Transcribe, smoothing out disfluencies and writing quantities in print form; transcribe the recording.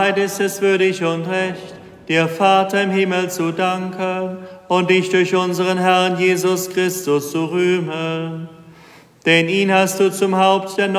ist es würdig und recht, dir Vater im Himmel zu danken und dich durch unseren Herrn Jesus Christus zu rühmen. Denn ihn hast du zum Haupt der